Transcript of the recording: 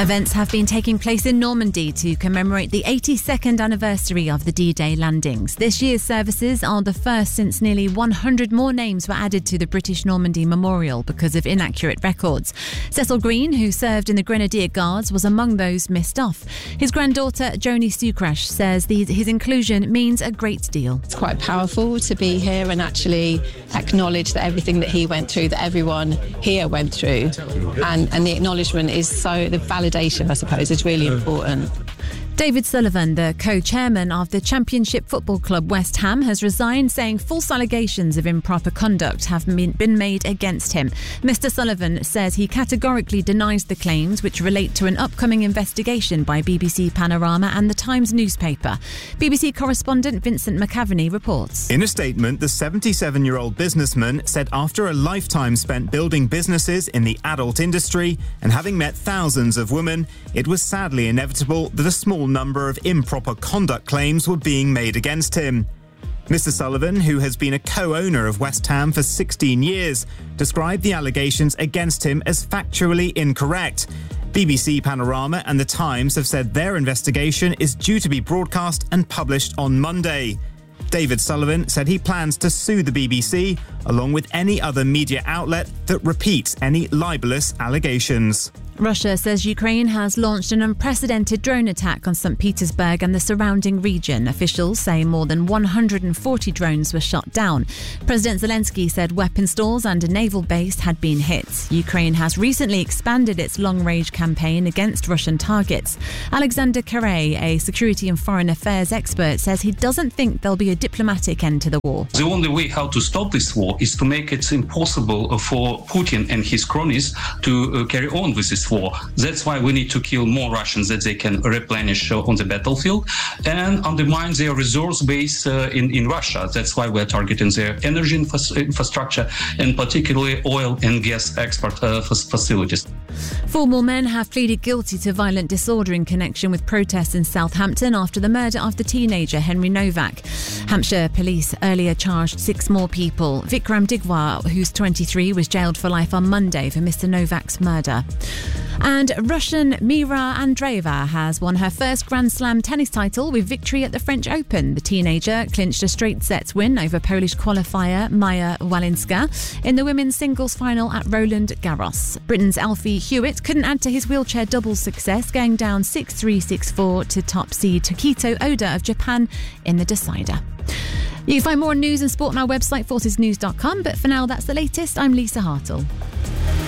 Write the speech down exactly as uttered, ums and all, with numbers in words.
Events have been taking place in Normandy to commemorate the eighty-second anniversary of the D-Day landings. This year's services are the first since nearly one hundred more names were added to the British Normandy Memorial because of inaccurate records. Cecil Green, who served in the Grenadier Guards, was among those missed off. His granddaughter, Joni Sucrash, says these, his inclusion means a great deal. It's quite powerful to be here and actually acknowledge that everything that he went through, that everyone here went through, and, and the acknowledgement is so, the validation, I suppose, is really important. David Sullivan, the co-chairman of the Championship football club West Ham, has resigned, saying false allegations of improper conduct have been made against him. Mister Sullivan says he categorically denies the claims, which relate to an upcoming investigation by B B C Panorama and the Times newspaper. B B C correspondent Vincent McAvaney reports. In a statement, the seventy-seven-year-old businessman said after a lifetime spent building businesses in the adult industry and having met thousands of women, it was sadly inevitable that a small number of improper conduct claims were being made against him. Mister Sullivan, who has been a co-owner of West Ham for sixteen years, described the allegations against him as factually incorrect. B B C Panorama and The Times have said their investigation is due to be broadcast and published on Monday. David Sullivan said he plans to sue the B B C, along with any other media outlet that repeats any libelous allegations. Russia says Ukraine has launched an unprecedented drone attack on Saint Petersburg and the surrounding region. Officials say more than one hundred forty drones were shot down. President Zelensky said weapon stores and a naval base had been hit. Ukraine has recently expanded its long-range campaign against Russian targets. Alexander Karay, a security and foreign affairs expert, says he doesn't think there'll be a diplomatic end to the war. The only way how to stop this war is to make it impossible for Putin and his cronies to uh, carry on with this war. That's why we need to kill more Russians that they can replenish uh, on the battlefield and undermine their resource base uh, in, in Russia. That's why we're targeting their energy infra- infrastructure and particularly oil and gas export uh, facilities. Four more men have pleaded guilty to violent disorder in connection with protests in Southampton after the murder of the teenager Henry Novak. Hampshire police earlier charged six more people. Vikram Digwar, who's twenty-three, was jailed for life on Monday for Mister Novak's murder. And Russian Mira Andreeva has won her first Grand Slam tennis title with victory at the French Open. The teenager clinched a straight sets win over Polish qualifier Maja Walinska in the women's singles final at Roland Garros. Britain's Alfie Hewitt couldn't add to his wheelchair doubles success, going down six three, six four to top seed Tokito Oda of Japan in the decider. You can find more news and sport on our website, forces news dot com, but for now that's the latest. I'm Lisa Hartle.